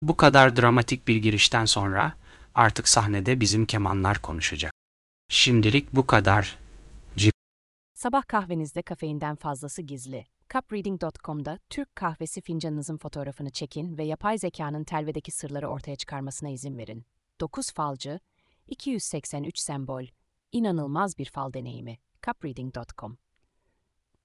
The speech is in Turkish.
Bu kadar dramatik bir girişten sonra artık sahnede bizim kemanlar konuşacak. Şimdilik bu kadar. Sabah kahvenizde kafeinden fazlası gizli. Cupreading.com'da Türk kahvesi fincanınızın fotoğrafını çekin ve yapay zekanın telvedeki sırları ortaya çıkarmasına izin verin. 9 falcı, 283 sembol, inanılmaz bir fal deneyimi. Cupreading.com